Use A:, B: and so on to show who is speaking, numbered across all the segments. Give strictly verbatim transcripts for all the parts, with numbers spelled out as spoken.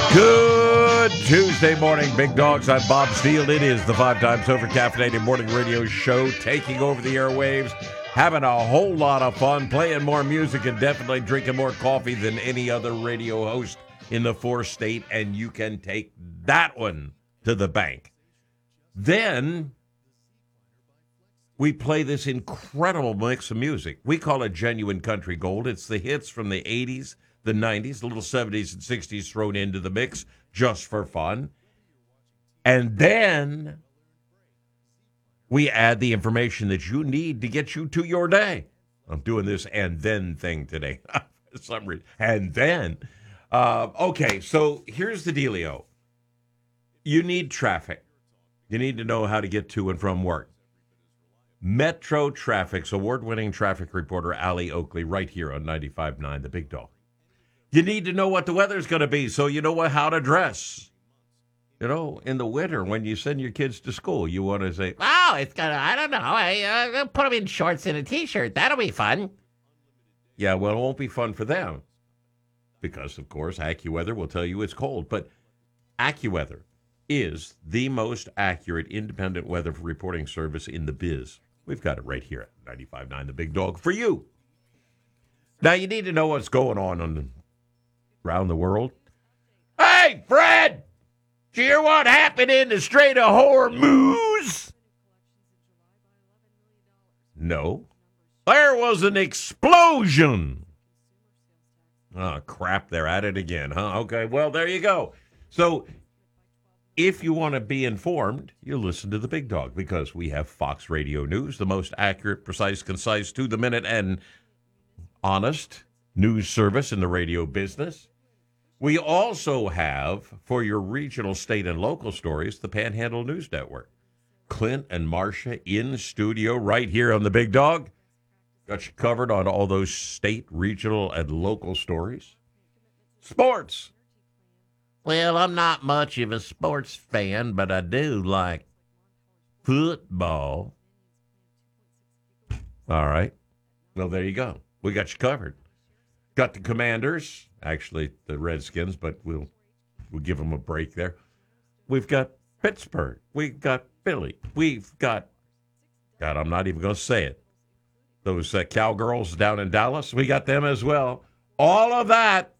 A: Good Tuesday morning, big dogs. I'm Bob Steele. It is the five times over caffeinated morning radio show, taking over the airwaves, having a whole lot of fun, playing more music, and definitely drinking more coffee than any other radio host in the fourth state, and you can take that one to the bank. Then we play this incredible mix of music. We call it Genuine Country Gold. It's the hits from the eighties, the nineties, a little seventies and sixties thrown into the mix just for fun. And then we add the information that you need to get you to your day. I'm doing this and then thing today for some reason. And then. Uh, okay, so here's the dealio. You need traffic. You need to know how to get to and from work. Metro Traffic's award-winning traffic reporter, Allie Oakley, right here on ninety-five point nine The Big Dog. You need to know what the weather's going to be so you know what, how to dress. You know, in the winter when you send your kids to school, you want to say,
B: oh, it's going to, I don't know, I uh, put them in shorts and a T-shirt. That'll be fun.
A: Yeah, well, it won't be fun for them because, of course, AccuWeather will tell you it's cold. But AccuWeather is the most accurate independent weather reporting service in the biz. We've got it right here at ninety-five point nine The Big Dog for you. Now, you need to know what's going on, on the, around the world. Hey, Fred! Did you hear what happened in the Strait of Hormuz? No. There was an explosion. Oh, crap, they're at it again, huh? Okay, well, there you go. So, if you want to be informed, you listen to the Big Dog because we have Fox Radio News, the most accurate, precise, concise, to the minute, and honest news service in the radio business. We also have, for your regional, state, and local stories, the Panhandle News Network. Clint and Marcia in studio right here on the Big Dog. Got you covered on all those state, regional, and local stories. Sports.
B: Well, I'm not much of a sports fan, but I do like football.
A: All right. Well, there you go. We got you covered. Got the Commanders, actually the Redskins, but we'll we'll give them a break there. We've got Pittsburgh. We've got Philly. We've got, God, I'm not even going to say it. Those uh, Cowgirls down in Dallas, we got them as well. All of that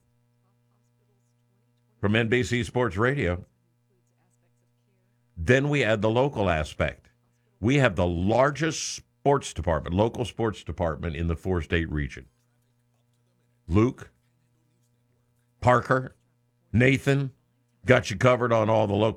A: from N B C Sports Radio. Then we add the local aspect. We have the largest sports department, local sports department in the four-state region. Luke, Parker, Nathan, got you covered on all the local